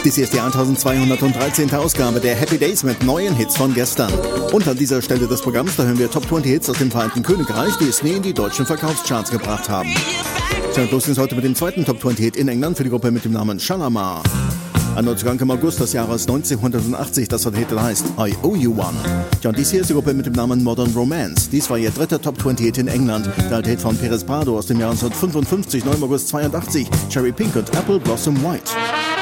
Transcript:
Dies hier ist die 1213. Ausgabe der Happy Days mit neuen Hits von gestern. Und an dieser Stelle des Programms, da hören wir Top 20 Hits aus dem Vereinigten Königreich, die es nie in die deutschen Verkaufscharts gebracht haben. Tja, los geht's heute mit dem zweiten Top 20 Hit in England für die Gruppe mit dem Namen Shalamar. Ein Neuzugang im August des Jahres 1980, das der Titel heißt I Owe You One. Ja, und dies hier ist die Gruppe mit dem Namen Modern Romance. Dies war ihr dritter Top 20 Hit in England. Der alte Hit von Perez Prado aus dem Jahr 1955, neu im August 82, Cherry Pink und Apple Blossom White.